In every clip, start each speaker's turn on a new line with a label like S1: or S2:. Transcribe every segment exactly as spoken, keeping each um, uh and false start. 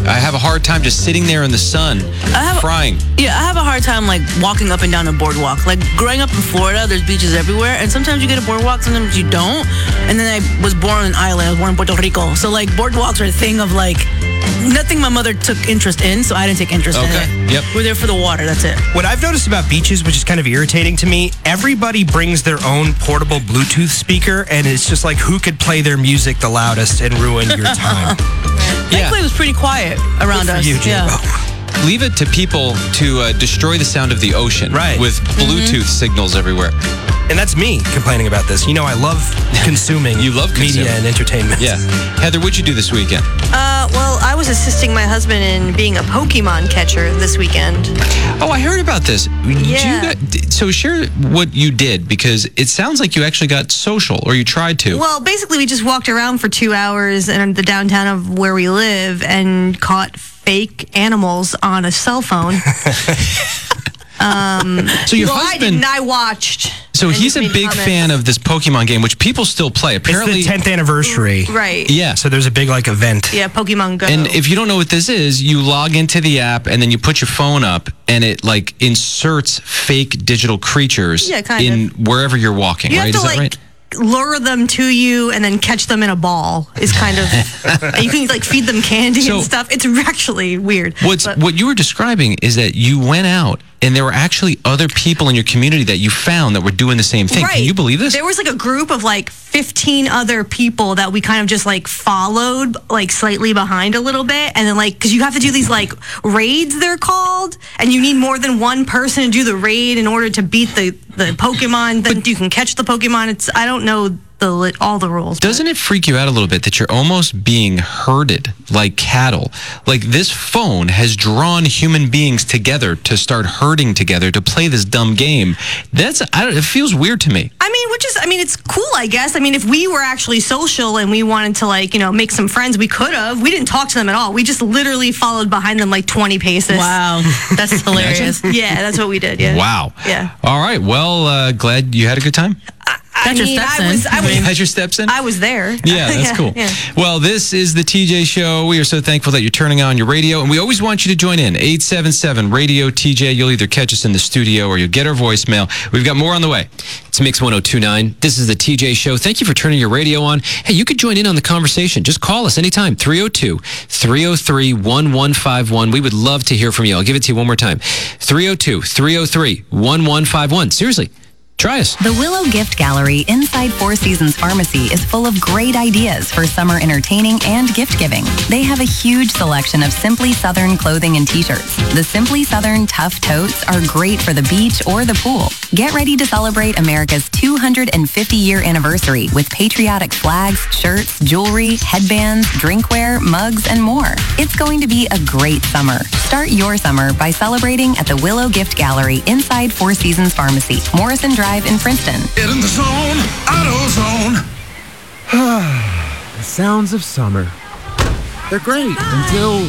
S1: I have a hard time just sitting there in the sun,
S2: I have,
S1: frying.
S2: Yeah, I have a hard time, like, walking up and down a boardwalk. Like, growing up in Florida, there's beaches everywhere, and sometimes you get a boardwalk, sometimes you don't. And then I was born on an island. I was born in Puerto Rico. So, like, boardwalks are a thing of, like, nothing my mother took interest in, so I didn't take interest
S1: Okay.
S2: in it.
S1: Yep.
S2: We're there for the water, that's it.
S3: What I've noticed about beaches, which is kind of irritating to me, everybody brings their own portable Bluetooth speaker, and it's just like who could play their music the loudest and ruin your time.
S2: Thankfully, it was pretty quiet around
S3: Good for
S2: us.
S3: you,
S2: yeah.
S3: J-Bo.
S1: Leave it to people to uh, destroy the sound of the ocean
S3: Right.
S1: with Bluetooth signals everywhere.
S3: And that's me complaining about this. You know, I love consuming
S1: You love
S3: media
S1: consuming.
S3: and entertainment.
S1: Yeah. Heather, what'd you do this weekend?
S4: Uh, well, I was assisting my husband in being a Pokemon catcher this weekend.
S1: Oh, I heard about this. Did
S4: Yeah.
S1: You got, so share what you did, because it sounds like you actually got social, or you tried to.
S4: Well, basically, we just walked around for two hours in the downtown of where we live and caught fake animals on a cell phone. um,
S1: so your
S4: well, I
S1: husband,
S4: didn't. I watched.
S1: so
S4: and
S1: he's
S4: just
S1: a
S4: made
S1: big
S4: comments.
S1: fan of this Pokemon game, which people still play. Apparently,
S3: It's the tenth anniversary.
S4: Right.
S1: yeah.
S3: So there's a big, like, event.
S4: Yeah, Pokemon Go.
S1: And if you don't know what this is, you log into the app and then you put your phone up and it like inserts fake digital creatures
S4: Yeah, kind
S1: in wherever you're walking,
S4: you
S1: right?
S4: have to,
S1: Is that
S4: like,
S1: right?
S4: lure them to you and then catch them in a ball is kind of you can like feed them candy
S1: So-
S4: and stuff. It's actually weird.
S1: What's
S4: But-
S1: what you were describing is that you went out and there were actually other people in your community that you found that were doing the same thing.
S4: Right.
S1: Can you believe this?
S4: There was like a group of like fifteen other people that we kind of just like followed like slightly behind a little bit. And then like, because you have to do these like raids, they're called, and you need more than one person to do the raid in order to beat the, the Pokemon. Then you can catch the Pokemon. It's, I don't know the li- all the rules. but-
S1: Doesn't it freak you out a little bit that you're almost being herded like cattle? Like this phone has drawn human beings together to start herding together to play this dumb game. That's I don't, it feels weird to me.
S4: I mean, which is, I mean, it's cool, I guess. I mean, if we were actually social and we wanted to, like, you know, make some friends, we could have. We didn't talk to them at all. We just literally followed behind them like twenty paces.
S2: Wow, that's hilarious.
S4: Yeah, that's what we did. Yeah.
S1: Wow.
S4: Yeah.
S1: All right. Well, uh, glad you had a good time.
S4: I
S2: Got your
S4: mean,
S2: steps
S4: I
S2: in.
S4: was, I
S2: I
S4: was,
S2: mean-
S1: Had your steps in?
S4: I was there.
S1: Yeah, that's cool.
S4: yeah.
S1: Well, this is the T J Show. We are so thankful that you're turning on your radio, and we always want you to join in. eight seven seven radio T J. You'll either catch us in the studio or you'll get our voicemail. We've got more on the way.
S5: It's Mix one oh two point nine. This is the T J Show. Thank you for turning your radio on. Hey, you could join in on the conversation. Just call us anytime. three oh two, three oh three, one one five one. We would love to hear from you. I'll give it to you one more time. three oh two, three oh three, one one five one. Seriously. Try us.
S6: The Willow Gift Gallery inside Four Seasons Pharmacy is full of great ideas for summer entertaining and gift giving. They have a huge selection of Simply Southern clothing and t-shirts. The Simply Southern Tough Totes are great for the beach or the pool. Get ready to celebrate America's two hundred fifty year anniversary with patriotic flags, shirts, jewelry, headbands, drinkware, mugs, and more. It's going to be a great summer. Start your summer by celebrating at the Willow Gift Gallery inside Four Seasons Pharmacy, Morrison Drive in Princeton.
S7: Get in the zone, AutoZone.
S8: The sounds of summer. They're great until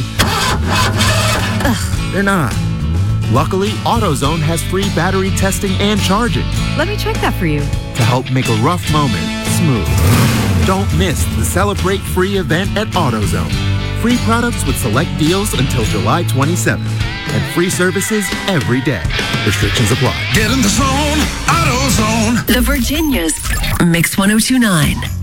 S8: Ugh, they're not. Luckily, AutoZone has free battery testing and charging
S9: Let me check that for you.
S8: to help make a rough moment smooth. Don't miss the Celebrate Free event at AutoZone. Free products with select deals until July twenty-seventh. And free services every day. Restrictions apply.
S7: Get in the zone, AutoZone.
S10: The Virginia's Mix one oh two point nine.